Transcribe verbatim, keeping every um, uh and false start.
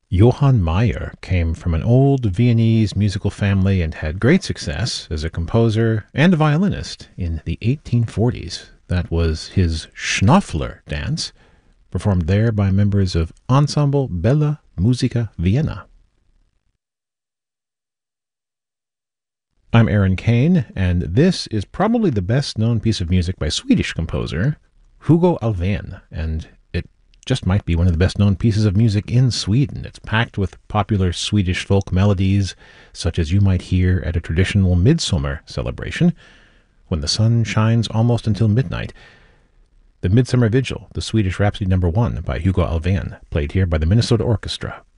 Johann Mayer came from an old Viennese musical family and had great success as a composer and a violinist in the eighteen forties. That was his Schnoffler dance, performed there by members of Ensemble Bella Musica Vienna. I'm Aaron Kane, and this is probably the best-known piece of music by Swedish composer Hugo Alfvén, and it just might be one of the best-known pieces of music in Sweden. It's packed with popular Swedish folk melodies, such as you might hear at a traditional midsummer celebration, when the sun shines almost until midnight. The Midsummer Vigil, the Swedish Rhapsody Number One by Hugo Alfvén, played here by the Minnesota Orchestra.